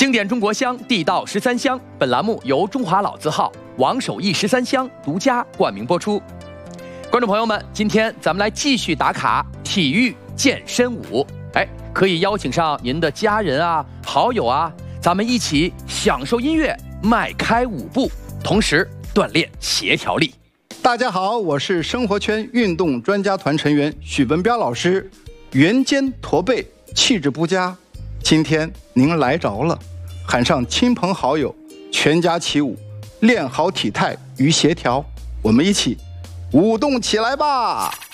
经典中国香，地道13香。本栏目由中华老字号王守义13香独家冠名播出。观众朋友们，今天咱们来继续打卡体育健身舞。可以邀请上您的家人啊、好友啊，咱们一起享受音乐，迈开舞步，同时锻炼协调力。 大家好，我是生活圈运动专家团成员许文彪老师。圆肩驼背，气质不佳，今天您来着了，喊上亲朋好友，全家起舞，练好体态与协调，我们一起舞动起来吧。